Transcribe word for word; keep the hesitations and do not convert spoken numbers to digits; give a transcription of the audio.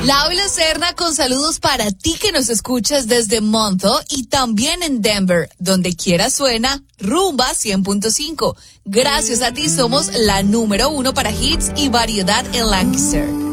Laura Serna con saludos para ti que nos escuchas desde Monto y también en Denver, donde quiera suena Rumba cien punto cinco. Gracias a ti somos la número uno para hits y variedad en Lancaster.